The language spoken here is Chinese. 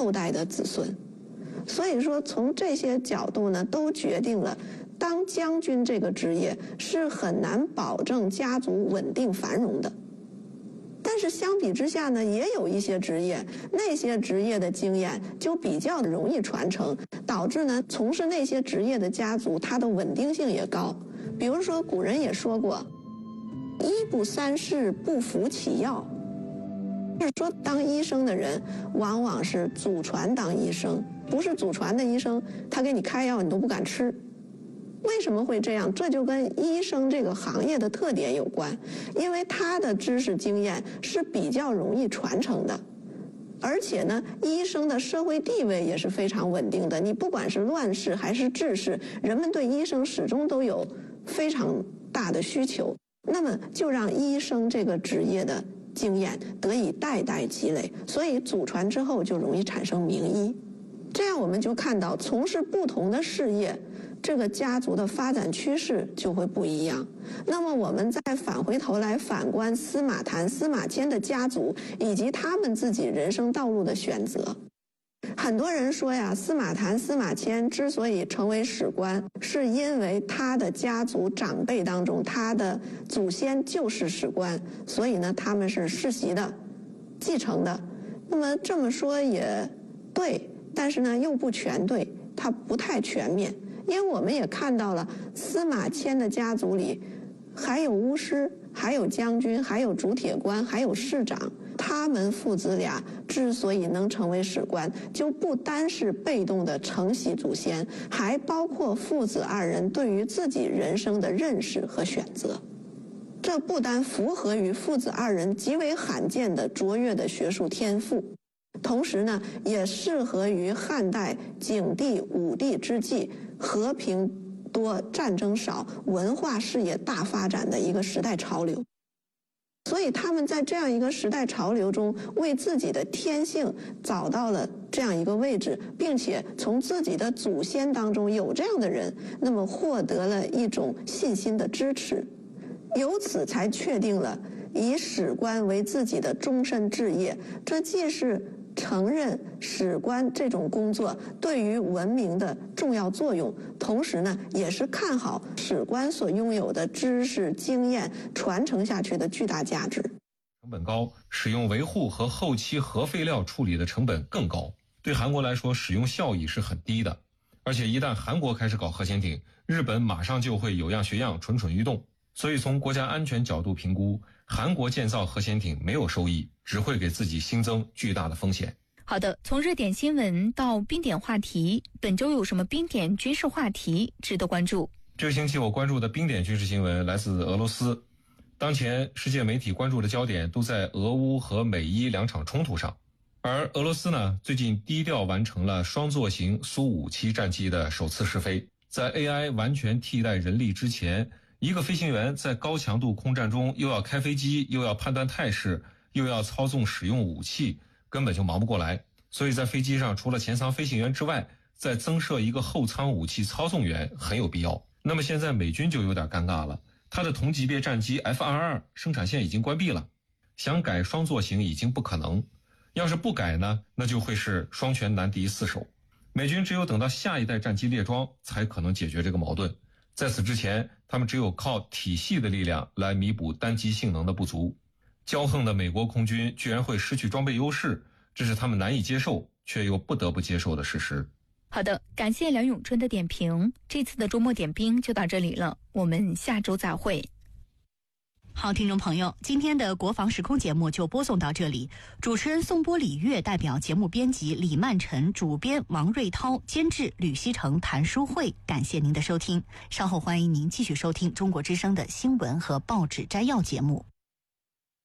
后代的子孙。所以说，从这些角度呢，都决定了当将军这个职业是很难保证家族稳定繁荣的。但是相比之下呢，也有一些职业，那些职业的经验就比较容易传承，导致呢从事那些职业的家族，它的稳定性也高。比如说古人也说过，医不三世，不服其药。就是说当医生的人往往是祖传当医生，不是祖传的医生，他给你开药你都不敢吃。为什么会这样？这就跟医生这个行业的特点有关，因为他的知识经验是比较容易传承的，而且呢，医生的社会地位也是非常稳定的。你不管是乱世还是治世，人们对医生始终都有非常大的需求，那么就让医生这个职业的经验得以代代积累，所以祖传之后就容易产生名医。这样我们就看到，从事不同的事业，这个家族的发展趋势就会不一样。那么我们再返回头来反观司马谈、司马迁的家族以及他们自己人生道路的选择。很多人说呀，司马谈、司马迁之所以成为史官，是因为他的家族长辈当中，他的祖先就是史官，所以呢，他们是世袭的、继承的。那么这么说也对，但是呢，又不全对，它不太全面。因为我们也看到了司马迁的家族里还有巫师，还有将军，还有主铁官，还有市长。他们父子俩之所以能成为史官，就不单是被动的承袭祖先，还包括父子二人对于自己人生的认识和选择。这不单符合于父子二人极为罕见的卓越的学术天赋，同时呢，也适合于汉代景帝、武帝之际和平多、战争少、文化事业大发展的一个时代潮流。所以他们在这样一个时代潮流中，为自己的天性找到了这样一个位置，并且从自己的祖先当中有这样的人，那么获得了一种信心的支持，由此才确定了以史官为自己的终身志业。这既是承认史官这种工作对于文明的重要作用，同时呢，也是看好史官所拥有的知识经验传承下去的巨大价值。 成本高，使用维护和后期核废料处理的成本更高。对韩国来说，使用效益是很低的，而且一旦韩国开始搞核潜艇，日本马上就会有样学样，蠢蠢欲动。所以从国家安全角度评估，韩国建造核潜艇没有收益，只会给自己新增巨大的风险。 好的，从热点新闻到冰点话题，本周有什么冰点军事话题值得关注？ 这个星期我关注的冰点军事新闻来自俄罗斯。当前世界媒体关注的焦点都在俄乌和美伊两场冲突上，而俄罗斯呢，最近低调完成了双座型苏57战机的首次试飞。在 AI 完全替代人力之前，一个飞行员在高强度空战中又要开飞机，又要判断态势，又要操纵使用武器，根本就忙不过来。所以在飞机上除了前舱飞行员之外，再增设一个后舱武器操纵员很有必要。那么现在美军就有点尴尬了，它的同级别战机 F-22 生产线已经关闭了，想改双座型已经不可能。要是不改呢，那就会是双拳难敌四手。美军只有等到下一代战机列装才可能解决这个矛盾。在此之前，他们只有靠体系的力量来弥补单机性能的不足。骄横的美国空军居然会失去装备优势，这是他们难以接受却又不得不接受的事实。 好的，感谢梁永春的点评。这次的周末点兵就到这里了，我们下周再会。 好，听众朋友，今天的国防时空节目就播送到这里。主持人宋波、李月，代表节目编辑李曼晨，主编王瑞涛，监制吕希成、谭书慧。感谢您的收听，稍后欢迎您继续收听中国之声的新闻和报纸摘要节目。